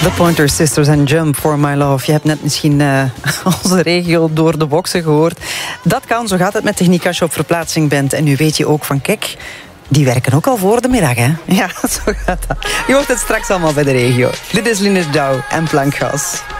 The Pointer Sisters en Jump for My Love. Je hebt net misschien onze regio door de boksen gehoord. Dat kan, zo gaat het met techniek als je op verplaatsing bent. En nu weet je ook van, kijk, die werken ook al voor de middag, hè? Ja, zo gaat dat. Je hoort het straks allemaal bij de regio. Dit is Linus Douw en Plankgas.